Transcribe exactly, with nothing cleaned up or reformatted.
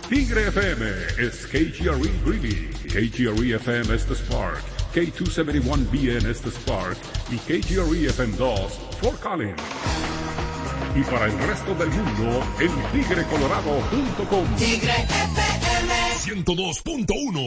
Tigre F M es K G R E Greeley, K G R E F M es The Spark, K doscientos setenta y uno B N es The Spark y K G R E F M dos Fort Collins. Y para el resto del mundo, en tigre colorado punto com. Tigre F M ciento dos punto uno